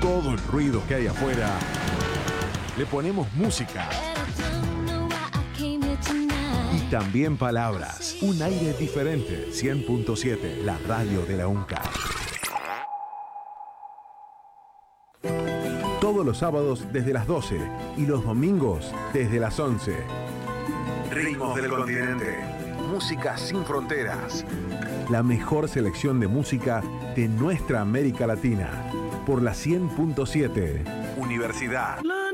todo el ruido que hay afuera, le ponemos música y también palabras. Un aire diferente. 100.7, la radio de la UNCA. Todos los sábados desde las 12 y los domingos desde las 11. Ritmos del continente. Música sin fronteras. La mejor selección de música de nuestra América Latina. Por la 100.7. Universidad.